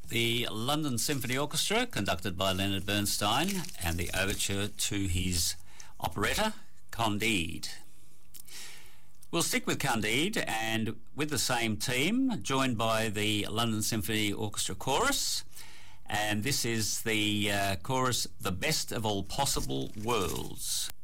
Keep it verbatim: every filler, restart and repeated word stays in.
The London Symphony Orchestra, conducted by Leonard Bernstein, and the overture to his operetta, Candide. We'll stick with Candide and with the same team, joined by the London Symphony Orchestra Chorus, and this is the uh, chorus, The Best of All Possible Worlds.